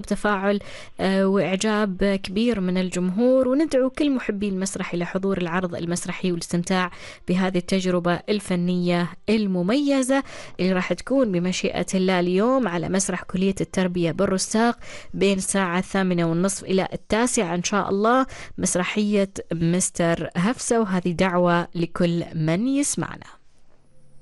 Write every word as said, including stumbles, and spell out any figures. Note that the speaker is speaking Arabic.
تفاعل وإعجاب كبير من الجمهور، وندعو كل محبي المسرح إلى حضور العرض المسرحي والاستمتاع بهذه التجربة الفنية المميزة اللي راح تكون بمشيئة الله اليوم على مسرح كلية التربية بالرستاق بين الساعة الثامنة والنصف إلى التاسعة إن شاء الله، مسرحية مستر هفسة. وهذه دعوة لكل من يسمعنا.